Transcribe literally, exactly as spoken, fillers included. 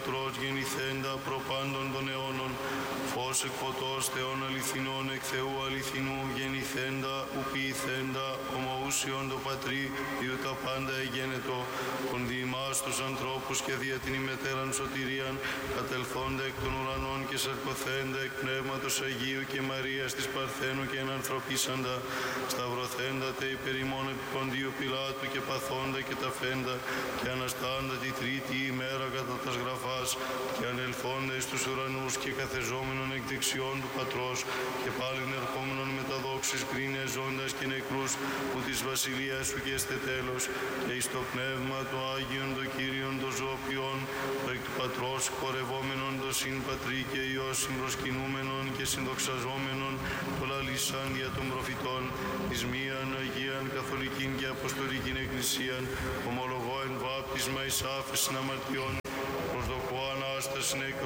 Πατρός γεννηθέντα προπάντων των αιώνων, φως εκ φωτός Θεών αληθινών, εκ Θεού αληθινού γεννηθέντα, ου ποιηθέντα, ομοούσιον το Πατρί, διού τα πάντα εγένετο, ον δι' ημάς τους ανθρώπους και δια την ημετέραν σωτηρίαν, κατελθόντα εκ των ουρανών και σαρκωθέντα εκ Πνεύματος Αγίου και Μαρίας της Παρθένου και ενανθρωπίσαντα, σταυρωθέντα τε υπερ ημών επί Ποντίου Πιλάτου και παθόντα και ταφέντα, και αναστάντα τη τρίτη ημέρα κατά τας γραφάς, και ανελθόντα εις τους ουρανούς και καθεζόμενον εκ δεξιών του Πατρός, και πάλιν ερχόμενον με τα δόξης κρίνες ζώντας και νεκρούς, που της βασιλείας σου και εστε τέλος, και εις το πνεύμα το Άγιον το Κύριον το ζωοποιών, το εκ του Πατρός χορευόμενον το συν Πατρί και Υιός συμπροσκυνούμενον και συνδοξαζόμενον, το λαλήσαν δια των προφητών, εις μίαν Αγίαν Καθολικήν και Αποστολικήν Εκκλησίαν, ομολογώ εν βάπτισμα εις άφεσιν αμαρτιών, προσδοκώ Ανάστασιν εκ